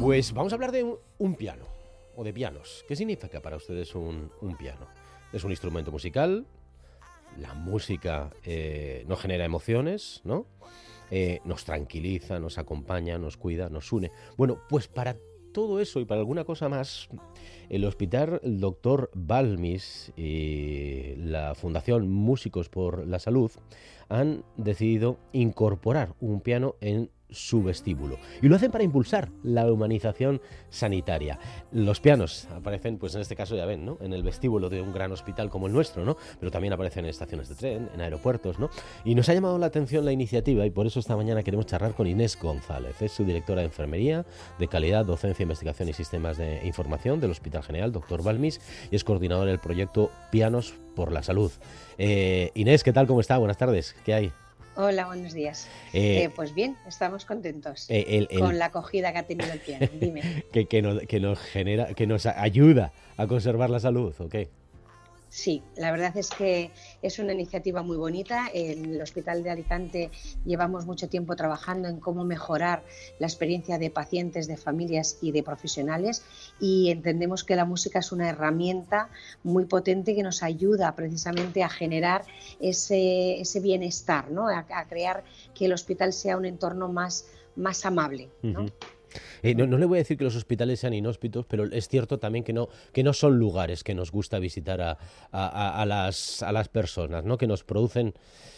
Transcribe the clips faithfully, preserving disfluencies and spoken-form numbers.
Pues vamos a hablar de un, un piano, o de pianos. ¿Qué significa para ustedes un, un piano? ¿Es un instrumento musical? La música eh, nos genera emociones, ¿no? Eh, nos tranquiliza, nos acompaña, nos cuida, nos une. Bueno, pues para todo eso y para alguna cosa más, el Hospital Doctor Balmis y la Fundación Músicos por la Salud han decidido incorporar un piano en su vestíbulo. Y lo hacen para impulsar la humanización sanitaria. Los pianos aparecen, pues en este caso ya ven, ¿no?, en el vestíbulo de un gran hospital como el nuestro, ¿no? Pero también aparecen en estaciones de tren, en aeropuertos, ¿no? Y nos ha llamado la atención la iniciativa y por eso esta mañana queremos charlar con Inés González. Es su directora de Enfermería, de Calidad, Docencia, Investigación y Sistemas de Información del Hospital General Doctor Balmis y es coordinadora del proyecto Pianos por la Salud. Eh, Inés, ¿qué tal? ¿Cómo está? Buenas tardes. ¿Qué hay? Hola, buenos días. Eh, eh, pues bien, estamos contentos eh, el, el, con la acogida que ha tenido el piano. Dime. que, que, nos, que nos genera, que nos ayuda a conservar la salud, ¿ok? Sí, la verdad es que es una iniciativa muy bonita. En el Hospital de Alicante llevamos mucho tiempo trabajando en cómo mejorar la experiencia de pacientes, de familias y de profesionales y entendemos que la música es una herramienta muy potente que nos ayuda precisamente a generar ese, ese bienestar, ¿no? A, a crear que el hospital sea un entorno más, más amable, ¿no? Uh-huh. Eh, no, no le voy a decir que los hospitales sean inhóspitos, pero es cierto también que no, que no son lugares que nos gusta visitar a, a, a, las, a las personas, ¿no? Que nos producen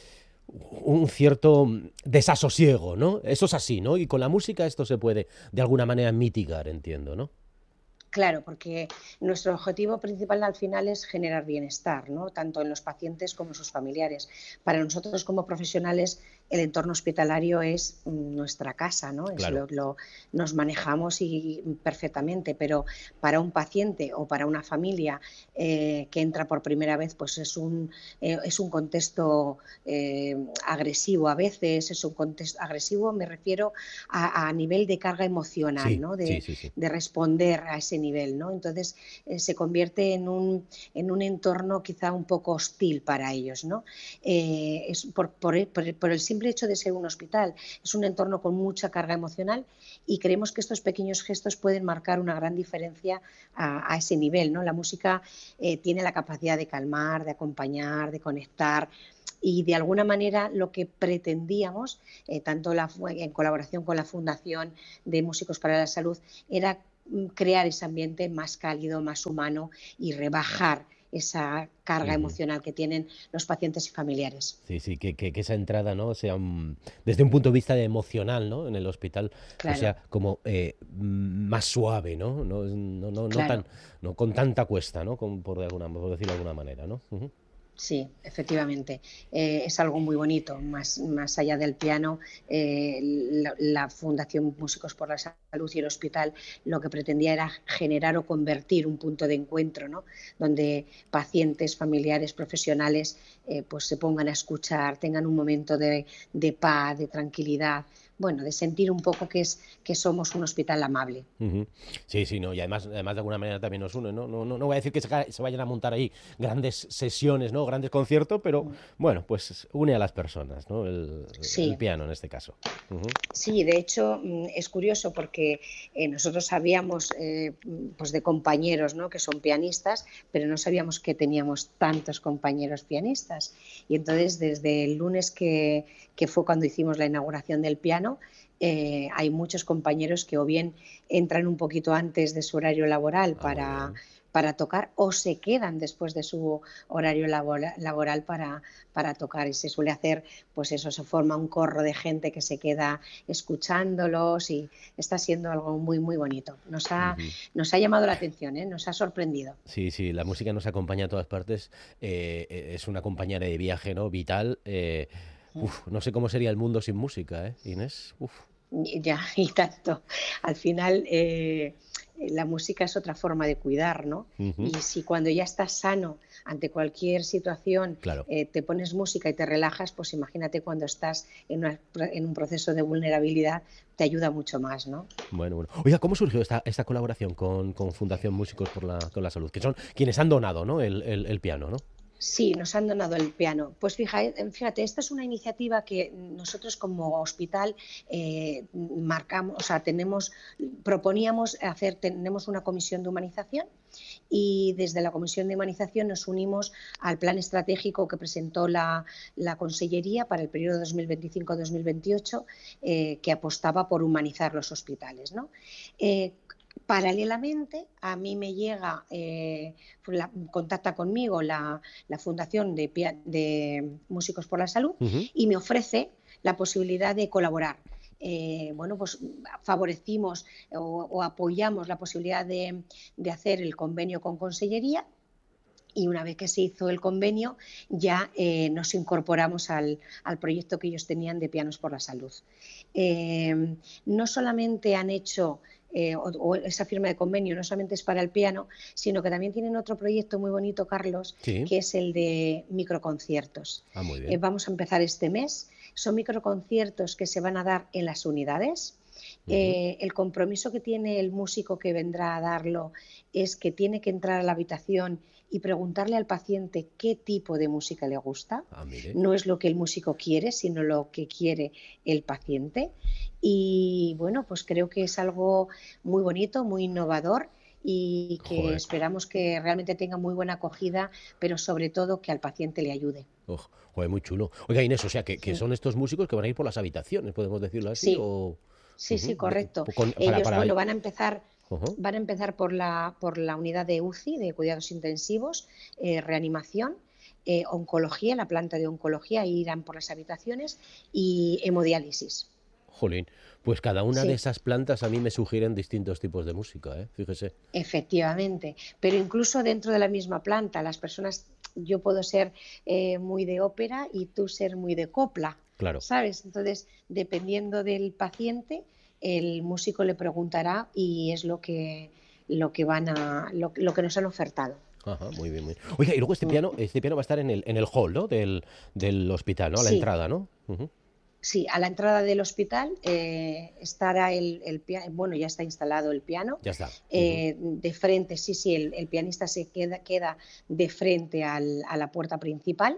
un cierto desasosiego, ¿no? Eso es así, ¿no? Y con la música esto se puede de alguna manera mitigar, entiendo, ¿no? Claro, porque nuestro objetivo principal al final es generar bienestar, ¿no? Tanto en los pacientes como en sus familiares. Para nosotros como profesionales el entorno hospitalario es nuestra casa, ¿no? Claro. Es lo, lo, nos manejamos y, perfectamente, pero para un paciente o para una familia eh, que entra por primera vez, pues es un, eh, es un contexto eh, agresivo a veces, es un contexto agresivo, me refiero a, a nivel de carga emocional, sí, ¿no? De, sí, sí, sí. de responder a ese nivel, ¿no? Entonces eh, se convierte en un, en un entorno quizá un poco hostil para ellos, ¿no? Eh, es por, por, por, por el simple hecho de ser un hospital, es un entorno con mucha carga emocional y creemos que estos pequeños gestos pueden marcar una gran diferencia a, a ese nivel, ¿no? La música eh, tiene la capacidad de calmar, de acompañar, de conectar. Y de alguna manera lo que pretendíamos, eh, tanto la, en colaboración con la Fundación de Músicos para la Salud, era crear ese ambiente más cálido, más humano y rebajar esa carga uh-huh. emocional que tienen los pacientes y familiares. Sí, sí, que, que, que esa entrada, ¿no?, sea un, desde un punto de vista emocional, ¿no?, en el hospital, claro. o sea, como eh, más suave, ¿no? No, no, no, claro. no, tan, no con tanta cuesta, ¿no?, con, por, de alguna, por decirlo de alguna manera, ¿no? Uh-huh. Sí, efectivamente. Eh, es algo muy bonito. Más, más allá del piano, eh, la, la Fundación Músicos por la Salud y el hospital lo que pretendía era generar o convertir un punto de encuentro, ¿no?, donde pacientes, familiares, profesionales eh, pues se pongan a escuchar, tengan un momento de, de paz, de tranquilidad. Bueno, de sentir un poco que es que somos un hospital amable. Uh-huh. Sí, sí, no, y además, además de alguna manera también nos une, ¿no? No, no, no voy a decir que se, se vayan a montar ahí grandes sesiones, ¿no?, grandes conciertos, pero uh-huh. bueno, pues une a las personas, ¿no? El, sí. el piano en este caso. Uh-huh. Sí, de hecho es curioso porque eh, nosotros sabíamos eh, pues de compañeros, ¿no?, que son pianistas, pero no sabíamos que teníamos tantos compañeros pianistas. Y entonces desde el lunes que, que fue cuando hicimos la inauguración del piano, Eh, hay muchos compañeros que o bien entran un poquito antes de su horario laboral ah, para, para tocar o se quedan después de su horario labora, laboral para, para tocar y se suele hacer, pues eso, se forma un corro de gente que se queda escuchándolos y está siendo algo muy muy bonito. Nos ha, uh-huh. nos ha llamado la atención, ¿eh? Nos ha sorprendido. Sí, sí, la música nos acompaña a todas partes, eh, es una compañera de viaje, ¿no?, vital. Eh, uf, no sé cómo sería el mundo sin música, ¿eh, Inés? Uf. Ya, y tanto. Al final eh, la música es otra forma de cuidar, ¿no? Uh-huh. Y si cuando ya estás sano ante cualquier situación claro. eh, te pones música y te relajas, pues imagínate cuando estás en, una, en un proceso de vulnerabilidad, te ayuda mucho más, ¿no? Bueno, bueno. Oiga, ¿cómo surgió esta, esta colaboración con, con Fundación Músicos por la, con la Salud? Que son quienes han donado, ¿no?, el, el, el piano, ¿no? Sí, nos han donado el piano. Pues fíjate, fíjate, esta es una iniciativa que nosotros como hospital eh, marcamos, o sea, tenemos, proponíamos hacer, tenemos una comisión de humanización y desde la comisión de humanización nos unimos al plan estratégico que presentó la, la Consellería para el periodo dos mil veinticinco a dos mil veintiocho, eh, que apostaba por humanizar los hospitales, ¿no? Eh, Paralelamente, a mí me llega, eh, la, contacta conmigo la, la Fundación de, de Músicos por la Salud Uh-huh. y me ofrece la posibilidad de colaborar. Eh, bueno, pues favorecimos o, o apoyamos la posibilidad de, de hacer el convenio con Consellería. Y una vez que se hizo el convenio, ya eh, nos incorporamos al, al proyecto que ellos tenían de Pianos por la Salud. Eh, no solamente han hecho eh, o, o esa firma de convenio, no solamente es para el piano, sino que también tienen otro proyecto muy bonito, Carlos, Sí. que es el de microconciertos. Ah, muy bien. Eh, vamos a empezar este mes. Son microconciertos que se van a dar en las unidades. Uh-huh. Eh, el compromiso que tiene el músico que vendrá a darlo es que tiene que entrar a la habitación y preguntarle al paciente qué tipo de música le gusta. Ah, mire. No es lo que el músico quiere, sino lo que quiere el paciente. Y bueno, pues creo que es algo muy bonito, muy innovador y que Joder. esperamos que realmente tenga muy buena acogida, pero sobre todo que al paciente le ayude. Oh, joder, muy chulo. Oiga, Inés, o sea, que, que Sí. son estos músicos que van a ir por las habitaciones, podemos decirlo así, Sí. o... Sí, sí, correcto. De, con, para, Ellos, para... bueno, van a empezar, uh-huh. van a empezar por la, por la unidad de U C I, de cuidados intensivos, eh, reanimación, eh, oncología, la planta de oncología, irán por las habitaciones, y hemodiálisis. Jolín, pues cada una Sí. de esas plantas a mí me sugieren distintos tipos de música, ¿eh? Fíjese. Efectivamente, pero incluso dentro de la misma planta, las personas, yo puedo ser eh, muy de ópera y tú ser muy de copla, Claro. ¿sabes? Entonces, dependiendo del paciente, el músico le preguntará y es lo que, lo que van a, lo, lo que nos han ofertado. Ajá, muy bien, muy bien. Oiga, y luego este piano, este piano va a estar en el, en el hall, ¿no? Del, del hospital, ¿no? A la Sí. entrada, ¿no? Uh-huh. Sí, a la entrada del hospital eh, estará el, el piano, bueno, ya está instalado el piano. Ya está. Eh, de frente, sí, sí, el, el pianista se queda, queda de frente al, a la puerta principal.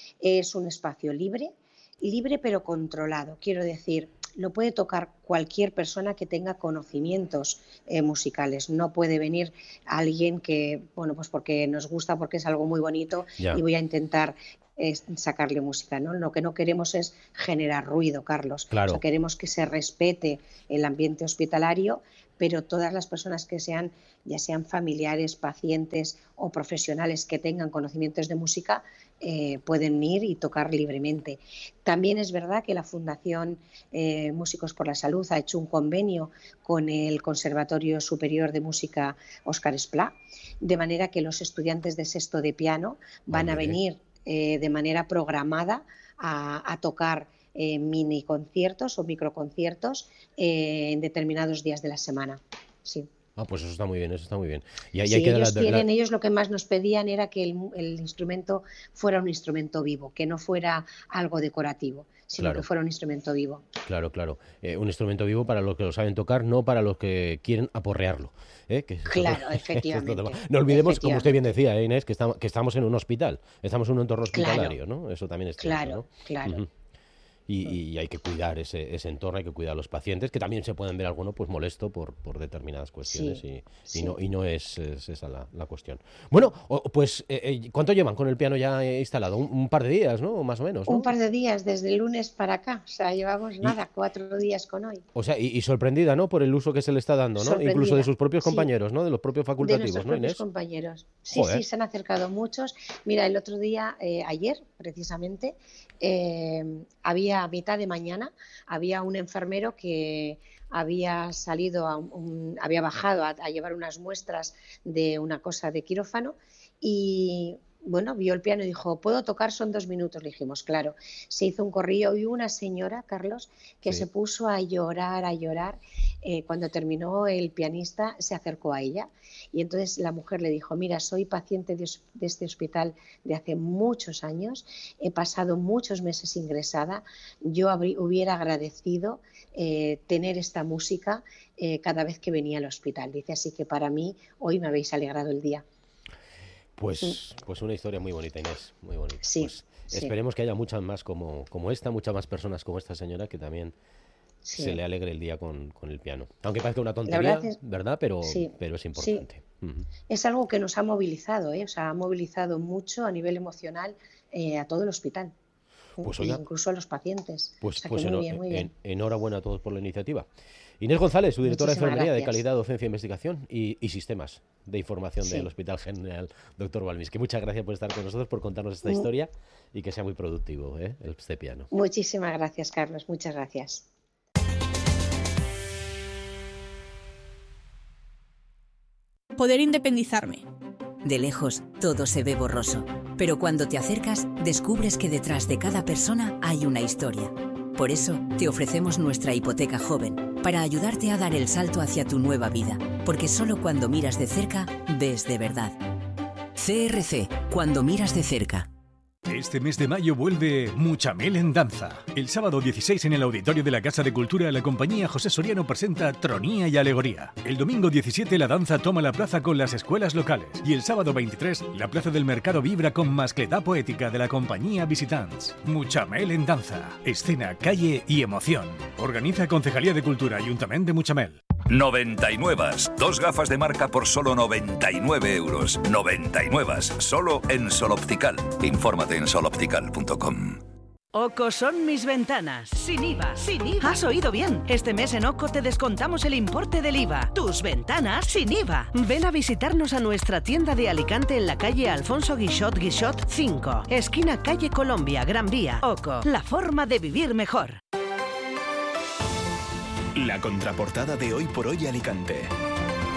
Es un espacio libre, libre pero controlado. Quiero decir, lo puede tocar cualquier persona que tenga conocimientos eh, musicales. No puede venir alguien que, bueno, pues porque nos gusta, porque es algo muy bonito Ya. y voy a intentar es sacarle música, ¿no? Lo que no queremos es generar ruido, Carlos. Claro. O sea, queremos que se respete el ambiente hospitalario, pero todas las personas que sean, ya sean familiares, pacientes o profesionales que tengan conocimientos de música, eh, pueden ir y tocar libremente. También es verdad que la Fundación eh, Músicos por la Salud ha hecho un convenio con el Conservatorio Superior de Música Óscar Esplá, de manera que los estudiantes de sexto de piano van Ah, a mire. venir Eh, de manera programada a, a tocar eh, mini conciertos o microconciertos eh, en determinados días de la semana. Sí. Ah, pues eso está muy bien, eso está muy bien. Y ahí Sí, hay que ellos, la, tienen, la... ellos lo que más nos pedían era que el, el instrumento fuera un instrumento vivo, que no fuera algo decorativo, sino Claro. que fuera un instrumento vivo. Claro, claro. Eh, un instrumento vivo para los que lo saben tocar, no para los que quieren aporrearlo. ¿eh? Que Claro, efectivamente. No olvidemos, como usted bien efectivamente. decía, ¿eh, Inés, que estamos, que estamos en un hospital, estamos en un entorno Claro, hospitalario, ¿no? Eso también es cierto, claro, ¿no? claro. Ujú. Y, y hay que cuidar ese, ese entorno, hay que cuidar a los pacientes, que también se pueden ver alguno pues molesto por, por determinadas cuestiones Sí, y, y sí. no, y no es, es esa la, la cuestión. Bueno, o- pues, eh, eh, ¿cuánto llevan con el piano ya eh, instalado? Un, un par de días, ¿no? Más o menos, Un ¿no? par de días, desde el lunes para acá, o sea, llevamos Y, nada, cuatro días con hoy. o sea, y, y sorprendida, ¿no? Por el uso que se le está dando, ¿no? Incluso de Sorprendida, sus propios sí, compañeros, ¿no? De los propios de facultativos, nuestros ¿no, propios Inés? compañeros. Sí, Joder. sí, se han acercado muchos. Mira, el otro día, eh, ayer precisamente, eh, había a mitad de mañana, había un enfermero que había salido, a un, un- había bajado a, a llevar unas muestras de una cosa de quirófano y bueno, vio el piano y dijo, ¿puedo tocar? Son dos minutos. Le dijimos, claro. Se hizo un corrillo y una señora, Carlos, que Sí. se puso a llorar, a llorar. Eh, cuando terminó el pianista, se acercó a ella y entonces la mujer le dijo, mira, soy paciente de, de este hospital de hace muchos años, he pasado muchos meses ingresada, yo habrí, hubiera agradecido eh, tener esta música eh, cada vez que venía al hospital. Dice, así que para mí hoy me habéis alegrado el día. Pues, sí. pues una historia muy bonita, Inés, muy bonita. Sí, pues sí. Esperemos que haya muchas más como, como esta, muchas más personas como esta señora que también sí. se le alegre el día con, con el piano. Aunque parezca una tontería, verdad, es, ¿verdad? Pero, sí, pero es importante. Sí. Uh-huh. Es algo que nos ha movilizado, ¿eh? O sea, ha movilizado mucho a nivel emocional eh, a todo el hospital. Pues, oiga, incluso a los pacientes. Pues, o sea, pues muy en, bien, muy bien. En, enhorabuena a todos por la iniciativa. Inés González, su directora Muchísimas de Enfermería gracias. de Calidad, Docencia e Investigación y, y Sistemas de Información sí. del Hospital General doctor Balmis. Que muchas gracias por estar con nosotros, por contarnos esta historia y que sea muy productivo, ¿eh? Este piano. Muchísimas gracias, Carlos. Muchas gracias. Poder independizarme. De lejos, todo se ve borroso, pero cuando te acercas, descubres que detrás de cada persona hay una historia. Por eso, te ofrecemos nuestra hipoteca joven, para ayudarte a dar el salto hacia tu nueva vida, porque solo cuando miras de cerca, ves de verdad. C R C, cuando miras de cerca. Este mes de mayo vuelve Muchamel en Danza. El sábado dieciséis en el auditorio de la Casa de Cultura, la compañía José Soriano presenta Tronía y Alegoría. El domingo diecisiete la danza toma la plaza con las escuelas locales. Y el sábado veintitrés la plaza del mercado vibra con mascletá poética de la compañía Visitants. Muchamel en Danza. Escena, calle y emoción. Organiza Concejalía de Cultura, Ayuntamiento de Muchamel. noventa y nueve. Dos gafas de marca por solo noventa y nueve euros. noventa y nueve. Solo en Soloptical. Infórmate en soloptical punto com. OCO son mis ventanas, sin I V A. Sin I V A. Has oído bien. Este mes en OCO te descontamos el importe del I V A. Tus ventanas sin I V A. Ven a visitarnos a nuestra tienda de Alicante en la calle Alfonso Guixot Guixot cinco, esquina calle Colombia, Gran Vía. OCO, la forma de vivir mejor. La contraportada de Hoy por Hoy Alicante.